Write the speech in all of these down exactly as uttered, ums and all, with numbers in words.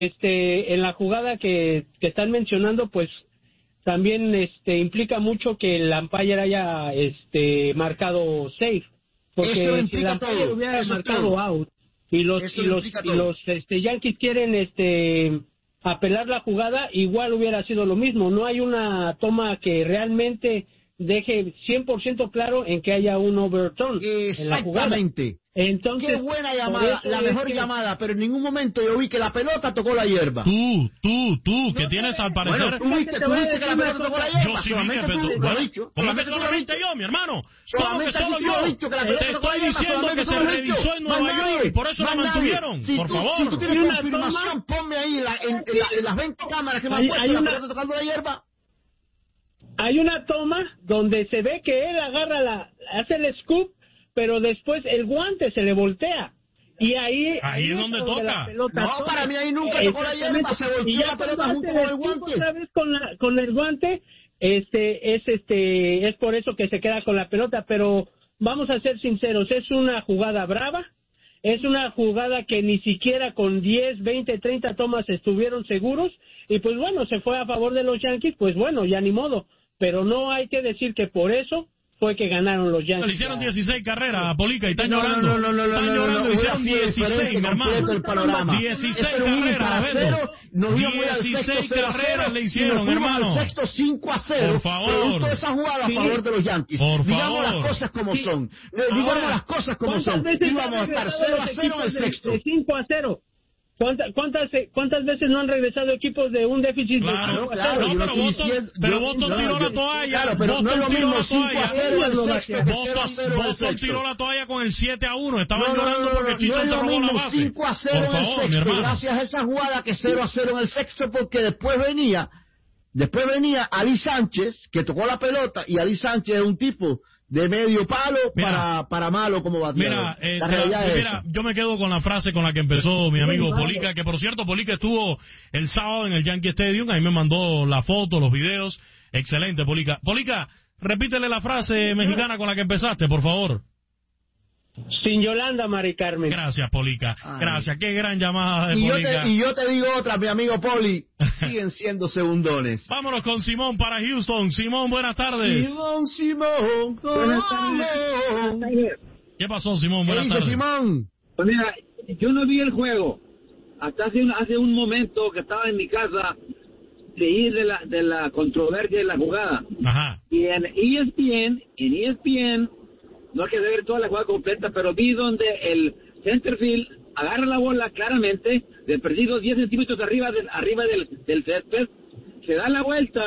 este, en la jugada que, que están mencionando, pues también este implica mucho que el umpire haya este marcado safe, porque si el umpire todo. hubiera Eso marcado out y los Eso y los y los este Yankees quieren este apelar la jugada, igual hubiera sido lo mismo. No hay una toma que realmente deje cien por ciento claro en que haya un overturn en la jugada. Exactamente. Entonces, qué buena llamada, la mejor que... llamada, pero en ningún momento yo vi que la pelota tocó la hierba. Tú, tú, tú, que no, tienes al parecer... Bueno, tú viste, tú viste que la pelota tocó la hierba. Yo sí vi que tú, tú, lo has dicho. ¿Cómo que solamente yo, mi hermano? ¿Cómo que solo yo? Dicho que la pelota Te tocó la estoy hierba, diciendo que se revisó en Nueva York y por eso la mantuvieron. Si por tú, favor. Si tú tienes confirmación, ponme ahí la, en, en, la, en las veinte cámaras que me han puesto la pelota tocando la hierba. Hay una toma donde se ve que él agarra la, hace el scoop, pero después el guante se le voltea. Y ahí, ahí, ahí es donde toca. No, toca. Para mí ahí nunca tocó la hierba, se volteó la pelota junto con el guante. Otra vez con, la, con el guante, este, es este, es por eso que se queda con la pelota, pero vamos a ser sinceros, es una jugada brava, es una jugada que ni siquiera con diez, veinte, treinta tomas estuvieron seguros, y pues bueno, se fue a favor de los Yankees, pues bueno, ya ni modo, pero no hay que decir que por eso fue que ganaron los Yankees. Le hicieron dieciséis carreras, Polica, y están no, llorando. No, no, no, no, están no, llorando, no, no, hicieron dieciséis, mi hermano. El panorama. dieciséis carreras, dieciséis carreras le hicieron, hermano. El sexto cinco a cero. Por favor. Producto de esa jugada a favor de los Yankees. Por Digamos favor. las cosas como sí. son. Digamos las cosas como son. Íbamos a estar cero a cero en el sexto. De cinco a cero. ¿Cuántas, cuántas, ¿Cuántas veces no han regresado equipos de un déficit? Claro, de claro, no, pero Boston, diciendo, pero Boston yo, tiró yo, la toalla. Claro, pero Boston no es lo mismo cinco a cero el sexto. Boston, Boston tiró la toalla con el siete a uno. Estaban no, llorando no, no, porque Chisholm no se robó la base. cinco a cero en el sexto, gracias a esa jugada que cero a cero en el sexto, porque después venía, después venía Ali Sánchez, que tocó la pelota, y Ali Sánchez es un tipo de medio palo mira, para, para malo como bateador. Mira, eh, la realidad mira, es mira yo me quedo con la frase con la que empezó mi amigo Polica, que por cierto, Polica estuvo el sábado en el Yankee Stadium, ahí me mandó la foto, los videos, excelente, Polica. Polica, repítele la frase mexicana con la que empezaste, por favor. Sin Yolanda, Mari Carmen. Gracias, Polica. Gracias. Qué gran llamada de y Polica. Yo te, y yo te digo otra, mi amigo Poli. Siguen siendo segundones. Vámonos con Simón para Houston. Simón, buenas tardes. Simón, Simón. Buenas tardes. ¿Qué pasó, Simón? Buenas ¿Qué dice tardes. Simón? Pues mira, yo no vi el juego. Hasta hace un, hace un momento que estaba en mi casa, leí de la, de la controversia de la jugada. Ajá. Y en E S P N, en E S P N, no hay que ver toda la jugada completa, pero vi donde el centerfield agarra la bola claramente, de perdido diez centímetros arriba del, arriba del, del césped, se da la vuelta,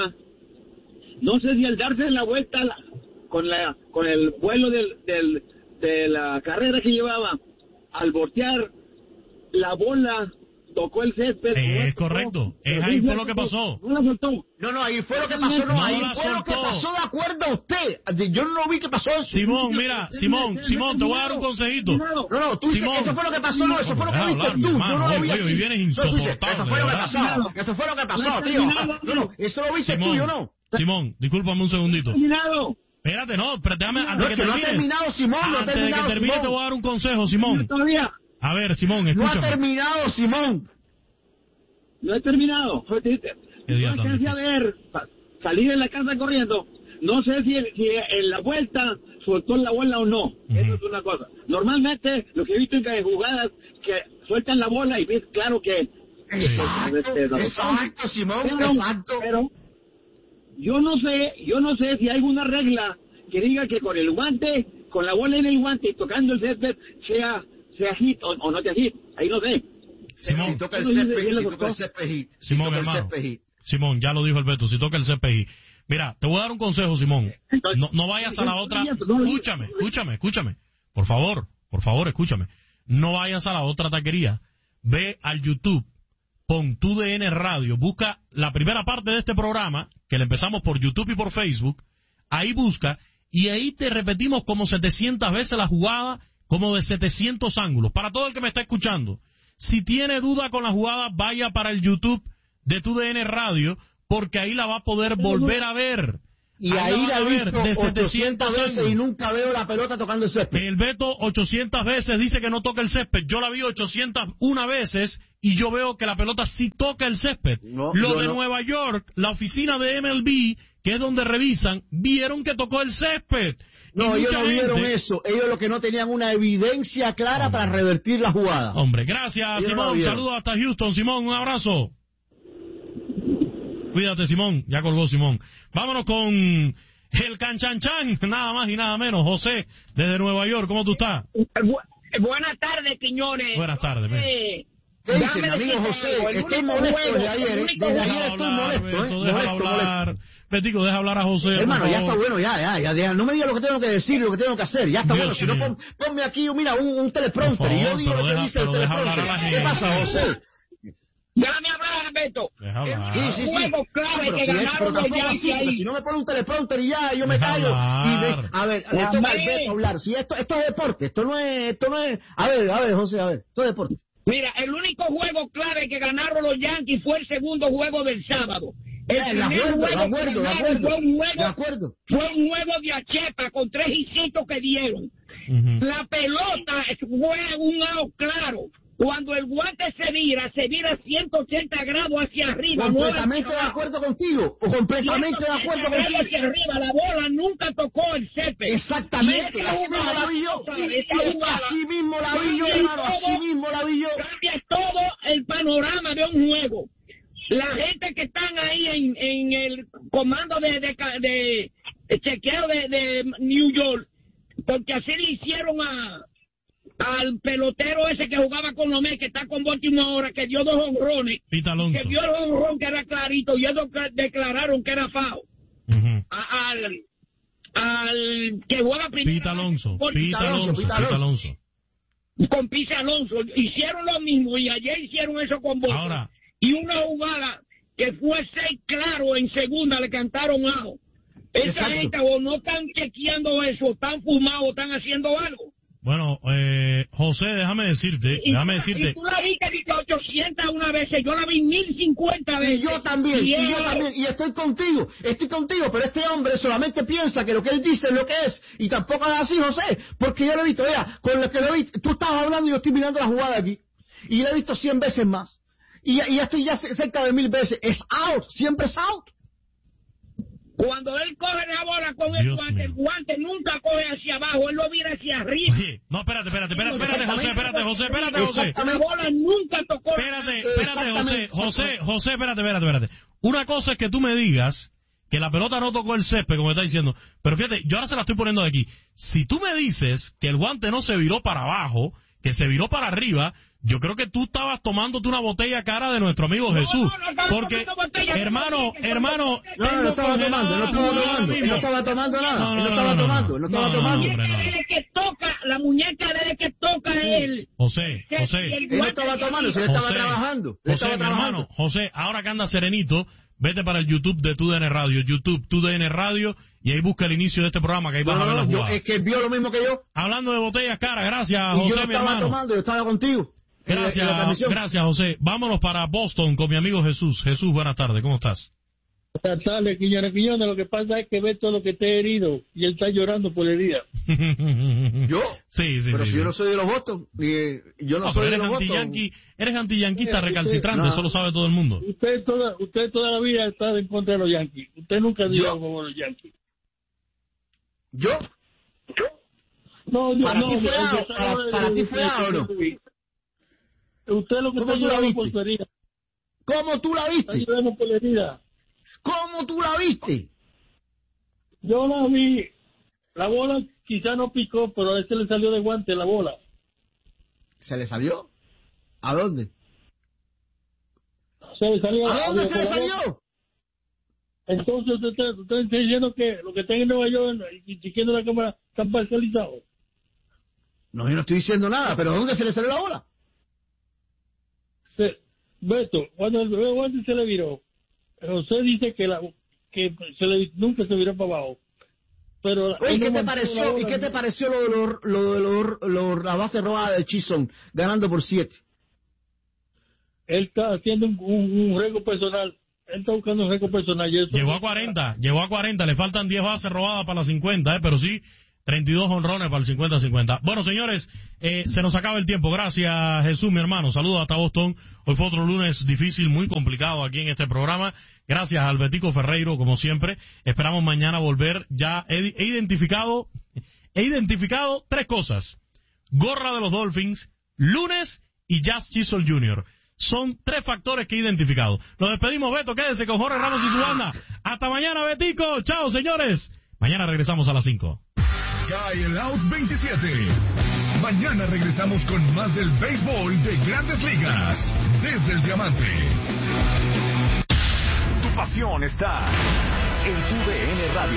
no sé si al darse la vuelta la, con la con el vuelo del, del, de la carrera que llevaba, al voltear, la bola tocó el césped. Eh, es correcto, es ahí fue lo que pasó. No la soltó. No, no, ahí fue lo que pasó, no, no ahí fue lo que pasó de acuerdo a usted. Yo no vi que pasó eso. Simón, mira, Simón, Simón, te voy a dar un consejito. No, no, tú dices que eso fue lo que pasó, no, eso fue lo que viste tú. Yo no lo vi así. Hoy vienes insoportable. Eso fue lo que pasó, eso fue lo que pasó, tío. No, no, eso lo viste tú, yo no. Simón, discúlpame un segundito. Terminado. Espérate, no, pero déjame, antes que termine. No ha terminado, Simón, no ha terminado. Antes de que termine te voy a dar un consejo, Simón. Todavía. A ver, Simón, escúchame. No ha terminado, Simón. No he terminado. No alcancé a ver, salir de la casa corriendo. No sé si, si en la vuelta soltó la bola o no. Uh-huh. Eso es una cosa. Normalmente, lo que he visto en jugadas que sueltan la bola y ves claro que... Exacto, este, no, exacto, Simón, pero, exacto. Pero yo no sé, yo no sé si hay alguna regla que diga que con el guante, con la bola en el guante y tocando el césped, sea, sea hit o, o no sea hit. Ahí no sé. Simón, si toca el césped, si toca el césped, hit. Simón, si hermano, Simón, ya lo dijo el Beto, si toca el césped. Mira, te voy a dar un consejo, Simón. No, no vayas a la otra... Escúchame, escúchame, escúchame. Por favor, por favor, escúchame. No vayas a la otra taquería. Ve al YouTube, pon Tu D N Radio, busca la primera parte de este programa, que le empezamos por YouTube y por Facebook. Ahí busca, y ahí te repetimos como setecientas veces la jugada, como de setecientos ángulos. Para todo el que me está escuchando, si tiene duda con la jugada, vaya para el YouTube de Tu D N Radio, porque ahí la va a poder volver a ver. y ahí la he visto de setecientas veces y nunca veo la pelota tocando el césped. El Beto ochocientas veces dice que no toca el césped. Yo la vi ochocientas una veces y yo veo que la pelota sí toca el césped. No, Lo de no. Nueva York, la oficina de M L B, que es donde revisan, vieron que tocó el césped. No, ellos no vieron gente... eso. Ellos lo que no tenían una evidencia clara hombre. para revertir la jugada. Hombre, gracias, ellos Simón. No saludos hasta Houston. Simón, un abrazo. Cuídate, Simón. Ya colgó Simón. Vámonos con el canchanchan, nada más y nada menos. José, desde Nueva York. ¿Cómo tú estás? Bu buenas tardes, Quiñones. Buenas tardes. Eh, ¿Qué dice, mi amigo José? Estoy molesto desde ayer. Desde ayer estoy molesto, ¿eh? Deja hablar. Betico, deja hablar a José. Hermano, ya está bueno, ya, ya, ya, ya. No me digas lo que tengo que decir, lo que tengo que hacer. Ya está Dios bueno. Si no, pon, ponme aquí, mira, un, un teleprompter. Favor, y yo digo lo deja, que dice el teleprompter. ¿Qué pasa, José? Déjame hablar, Beto. Sí, sí, sí. Juego clave no, que si ganaron los Yankees ahí. Si no me pone un teleprompter y ya, yo me callo. Y me, a ver, le toca al Beto hablar. Si esto, esto es deporte, esto no es, esto no es. A ver, a ver, José, a ver, esto es deporte. Mira, el único juego clave que ganaron los Yankees fue el segundo juego del sábado. El eh, primer acuerdo, juego de acuerdo, de acuerdo, fue un juego, de acuerdo. Fue un juego de achepa con tres hisitos que dieron. Uh-huh. La pelota fue un out claro. Cuando el guante se vira, se vira ciento ochenta grados hacia arriba. Completamente de acuerdo contigo. O completamente de acuerdo contigo. Hacia arriba, la bola nunca tocó el césped. Exactamente. Así mismo la vi yo. Así mismo la vi yo, hermano. Así mismo la vi yo. Cambia todo el panorama de un juego. La gente que están ahí en, en el comando de, de, de, de chequeo de, de New York, porque así le hicieron a... al pelotero ese que jugaba con los Mets, que está con Baltimore ahora, que dio dos honrones, que dio el honrón que era clarito, y ellos declararon que era foul. Uh-huh. al, al que juega primero. Pete Alonso, Pete Alonso, Pete Alonso. Con Pete Alonso. Hicieron lo mismo, y ayer hicieron eso con Baltimore. Ahora. Y una jugada que fue seis claro en segunda, le cantaron ajo. Esa Exacto. gente o no están chequeando eso, están fumados, están haciendo algo. Bueno, eh, José, déjame decirte, y, déjame decirte. Y tú la viste ochocientas una veces, yo la vi mil cincuenta veces. Y yo también, y, y yo también, y estoy contigo, estoy contigo, pero este hombre solamente piensa que lo que él dice es lo que es, y tampoco es así, José, porque yo lo he visto, mira, con lo que lo he visto, tú estabas hablando y yo estoy mirando la jugada aquí, y lo he visto cien veces más, y ya, y ya estoy ya cerca de mil veces, es out, siempre es out. Cuando él coge la bola con el Dios guante, mío. El guante nunca coge hacia abajo, él lo vira hacia arriba. Oye, no, espérate, espérate, espérate, espérate, José, espérate, José, espérate, José. La bola nunca tocó. Espérate, espérate, José, José, José, espérate, espérate, espérate. Una cosa es que tú me digas que la pelota no tocó el césped, como me está diciendo, pero fíjate, yo ahora se la estoy poniendo de aquí. Si tú me dices que el guante no se viró para abajo, que se viró para arriba, yo creo que tú estabas tomándote una botella cara de nuestro amigo no, Jesús. No, no, porque, botella, hermano, hermano... No, no, no estaba tomando, no estaba tomando, él no estaba tomando nada, no, no, él no estaba tomando, no estaba tomando. Desde que toca, la muñeca desde que toca él. José, José. Él no estaba tomando, se le estaba trabajando. José, mi hermano, José, ahora que anda serenito, vete para el YouTube de Tu D N Radio, YouTube, Tu D N Radio, y ahí busca el inicio de este programa, que ahí vas a ver la jugada. Es que vio lo mismo que yo. Hablando de botellas caras, gracias, y José, yo no mi estaba hermano. tomando, yo estaba contigo. Gracias, gracias, José. Vámonos para Boston con mi amigo Jesús. Jesús, buenas tardes, ¿cómo estás? Buenas tardes, Quiñones, Quiñones. Lo que pasa es que ve todo lo que te he herido y él está llorando por la herida. ¿Yo? Sí, sí, pero sí. si sí. yo no soy de los Boston, y yo no, no soy de los Boston. Eres anti-yanquista recalcitrante, no. Eso lo sabe todo el mundo. Usted toda, usted toda la vida ha estado en contra de los Yankees. Usted nunca dijo algo como los Yankees. ¿Yo? ¿Yo? No, yo, para no, ti fue A, para, para ti fue A o no. Usted lo que está llorando por su herida. ¿Cómo tú la viste? Está llorando por la herida. ¿Cómo tú la viste? Yo la vi. La bola quizá no picó, pero a ese le salió de guante la bola. ¿Se le salió? ¿A dónde? Se le salió. ¿A dónde se le salió? Entonces usted, usted está diciendo que lo que está en Nueva York y chequeando la cámara están parcializados. No, yo no estoy diciendo nada, pero ¿a dónde se le salió la bola? Se, Beto, cuando el guante se le viró, José dice que la que se le, nunca se viró para abajo. Pero Oye, ¿qué te pareció? Bola, ¿Y qué te pareció lo de lo, lo, lo, lo, la base robada de Chisholm ganando por siete? Él está haciendo un, un, un juego personal Él está buscando récord personal. Y eso llegó a cuarenta, llegó a cuarenta, le faltan diez bases robadas para las cincuenta, eh, pero sí, treinta y dos honrones para el cincuenta cincuenta. Bueno, señores, eh, se nos acaba el tiempo. Gracias, Jesús, mi hermano. Saludos hasta Boston. Hoy fue otro lunes difícil, muy complicado aquí en este programa. Gracias a Albetico Ferreiro, como siempre. Esperamos mañana volver. Ya he, he identificado, he identificado tres cosas. Gorra de los Dolphins, lunes y Jazz Chisholm junior Son tres factores que he identificado. Nos despedimos, Beto. Quédese con Jorge Ramos y su banda. Hasta mañana, Betico. Chao, señores. Mañana regresamos a las cinco. Cae el Out veintisiete. Mañana regresamos con más del béisbol de Grandes Ligas. Desde el Diamante. Tu pasión está en tu D N Radio.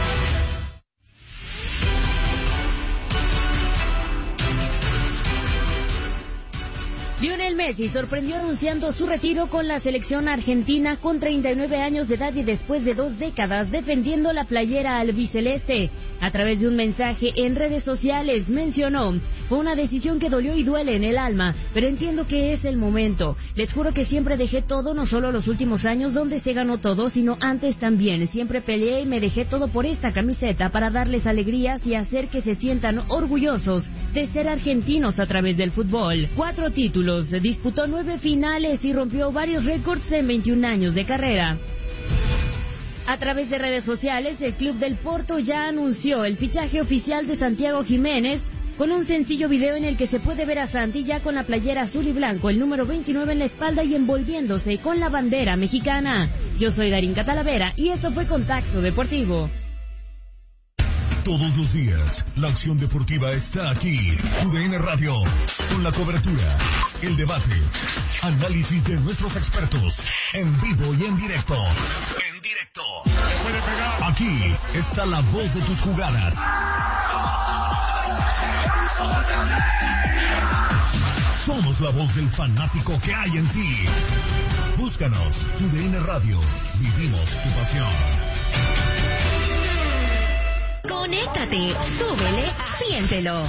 Lionel Messi sorprendió anunciando su retiro con la selección argentina con treinta y nueve años de edad y después de dos décadas defendiendo la playera albiceleste. A través de un mensaje en redes sociales mencionó: fue una decisión que dolió y duele en el alma, pero entiendo que es el momento. Les juro que siempre dejé todo, no solo los últimos años donde se ganó todo, sino antes también. Siempre peleé y me dejé todo por esta camiseta para darles alegrías y hacer que se sientan orgullosos de ser argentinos a través del fútbol. Cuatro títulos. Disputó nueve finales y rompió varios récords en veintiún años de carrera. A través de redes sociales, el club del Porto ya anunció el fichaje oficial de Santiago Jiménez, con un sencillo video en el que se puede ver a Santi ya con la playera azul y blanco, el número veintinueve en la espalda y envolviéndose con la bandera mexicana. Yo soy Darín Catalavera y esto fue Contacto Deportivo. Todos los días, la acción deportiva está aquí. Tu D N Radio, con la cobertura, el debate, análisis de nuestros expertos, en vivo y en directo. En directo. Aquí está la voz de tus jugadas. Somos la voz del fanático que hay en ti. Búscanos, Tu D N Radio. Vivimos tu pasión. Conéctate, súbele, siéntelo.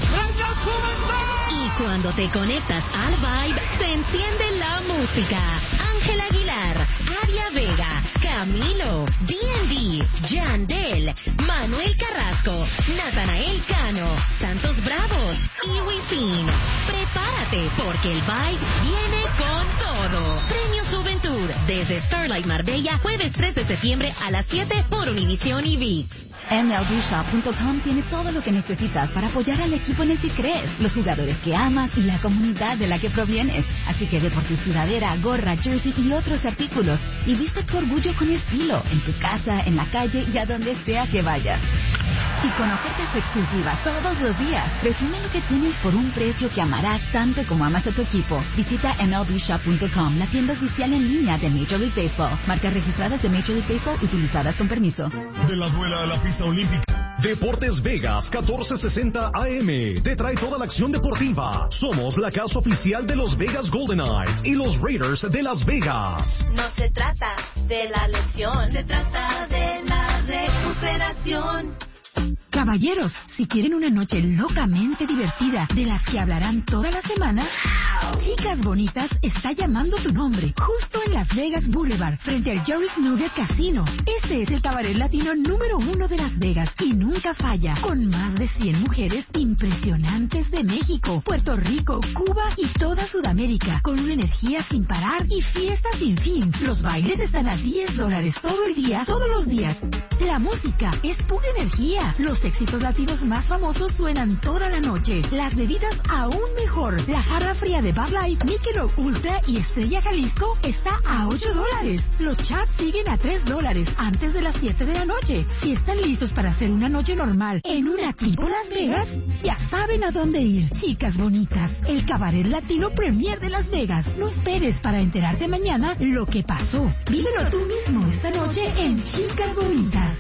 Y cuando te conectas al Vibe, se enciende la música. Ángel Aguilar, Aria Vega, Camilo, D and D, Yandel, Manuel Carrasco, Natanael Cano, Santos Bravos y Wisin. Prepárate porque el Vibe viene con todo. Premio Juventud desde Starlight Marbella, jueves tres de septiembre a las siete por Univision y ViX. M L B Shop punto com tiene todo lo que necesitas para apoyar al equipo en el que crees, los jugadores que amas y la comunidad de la que provienes. Así que ve por tu sudadera, gorra, jersey y otros artículos y viste tu orgullo con estilo, en tu casa, en la calle y a donde sea que vayas. Y con ofertas exclusivas todos los días. Presume lo que tienes por un precio que amarás tanto como amas a tu equipo. Visita M L B Shop punto com, la tienda oficial en línea de Major League Baseball. Marcas registradas de Major League Baseball utilizadas con permiso. De la duela a la pista olímpica. Deportes Vegas catorce sesenta A M te trae toda la acción deportiva. Somos la casa oficial de los Vegas Golden Knights y los Raiders de Las Vegas. No se trata de la lesión, se trata de la recuperación. Caballeros, si quieren una noche locamente divertida, de las que hablarán toda la semana, Chicas Bonitas está llamando tu nombre, justo en Las Vegas Boulevard, frente al Jerry's Nugget Casino. Este es el cabaret latino número uno de Las Vegas y nunca falla, con más de cien mujeres impresionantes de México, Puerto Rico, Cuba y toda Sudamérica, con una energía sin parar y fiesta sin fin. Los bailes están a diez dólares todo el día, todos los días. La música es pura energía. Los éxitos latinos más famosos suenan toda la noche. Las bebidas aún mejor. La jarra fría de Bud Light, Michelob Ultra y Estrella Jalisco está a ocho dólares. Los chats siguen a tres dólares antes de las siete de la noche. Si están listos para hacer una noche normal en una tipo Las Vegas, ya saben a dónde ir. Chicas Bonitas, el cabaret latino premier de Las Vegas. No esperes para enterarte mañana lo que pasó. Vívelo tú mismo esta noche en Chicas Bonitas.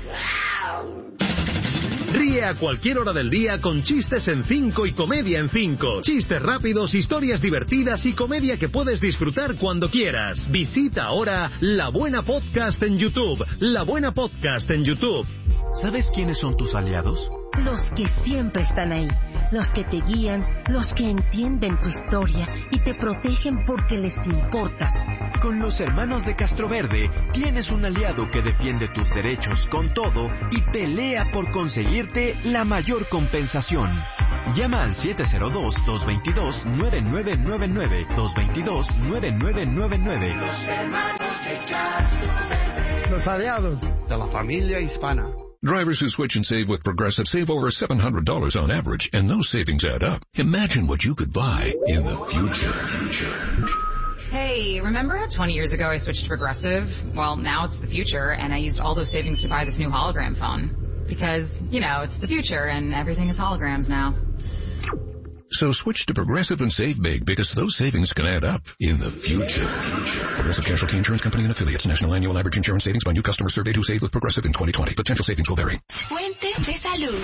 Ríe a cualquier hora del día con Chistes en cinco y Comedia en cinco. Chistes rápidos, historias divertidas y comedia que puedes disfrutar cuando quieras. Visita ahora La Buena Podcast en YouTube. La Buena Podcast en YouTube. ¿Sabes quiénes son tus aliados? Los que siempre están ahí, los que te guían, los que entienden tu historia y te protegen porque les importas. Con los hermanos de Castroverde tienes un aliado que defiende tus derechos con todo y pelea por conseguirte la mayor compensación. Llama al siete cero dos, dos dos dos, nueve nueve nueve nueve, dos dos dos, nueve nueve nueve nueve. Los hermanos de Castroverde. Los aliados de la familia hispana. Drivers who switch and save with Progressive save over seven hundred dollars on average, and those savings add up. Imagine what you could buy in the future. Hey, remember how twenty years ago I switched to Progressive? Well, now it's the future, and I used all those savings to buy this new hologram phone. Because, you know, it's the future, and everything is holograms now. So switch to Progressive and save big, because those savings can add up in the future. Progressive Casualty Insurance Company and Affiliates. National annual average insurance savings by new customers surveyed who saved with Progressive in twenty twenty. Potential savings will vary. Fuentes de salud.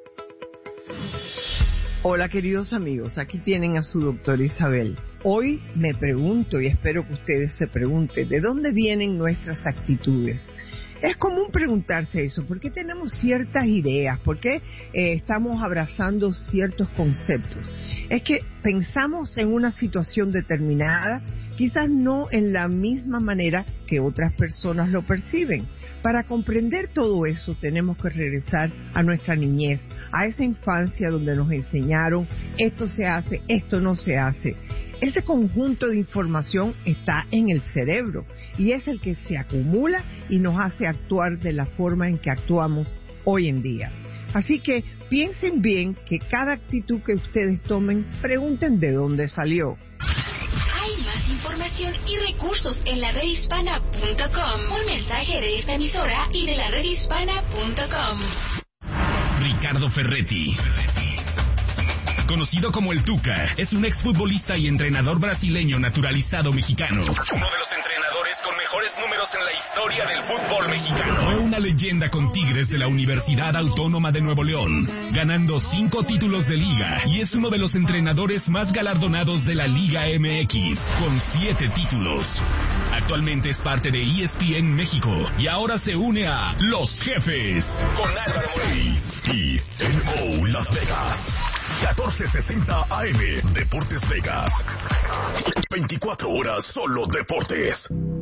Hola, queridos amigos. Aquí tienen a su doctora Isabel. Hoy me pregunto, y espero que ustedes se pregunten, ¿de dónde vienen nuestras actitudes? Es común preguntarse eso, ¿por qué tenemos ciertas ideas? ¿Por qué eh, estamos abrazando ciertos conceptos? Es que pensamos en una situación determinada, quizás no en la misma manera que otras personas lo perciben. Para comprender todo eso tenemos que regresar a nuestra niñez, a esa infancia donde nos enseñaron esto se hace, esto no se hace. Ese conjunto de información está en el cerebro y es el que se acumula y nos hace actuar de la forma en que actuamos hoy en día. Así que piensen bien que cada actitud que ustedes tomen, pregunten de dónde salió. Hay más información y recursos en la red hispana punto com. Un mensaje de esta emisora y de la red hispana punto com. Ricardo Ferretti, conocido como el Tuca, es un exfutbolista y entrenador brasileño naturalizado mexicano. Uno de los entrenadores con mejores números en la historia del fútbol mexicano. Fue una leyenda con Tigres de la Universidad Autónoma de Nuevo León, ganando cinco títulos de liga, y es uno de los entrenadores más galardonados de la Liga M X, con siete títulos. Actualmente es parte de E S P N México y ahora se une a Los Jefes con Álvaro Morey y N O Las Vegas. catorce sesenta A M, Deportes Vegas. veinticuatro horas solo deportes.